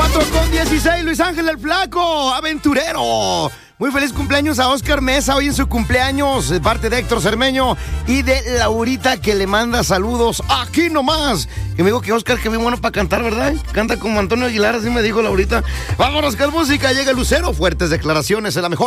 4:16, Luis Ángel el Flaco, aventurero. Muy feliz cumpleaños a Oscar Mesa hoy en su cumpleaños, de parte de Héctor Cermeño y de Laurita, que le manda saludos aquí nomás. Que me dijo que Oscar, que bien bueno para cantar, ¿verdad? Canta como Antonio Aguilar, así me dijo Laurita. Vámonos, que es música. Llega Lucero, fuertes declaraciones en la mejor.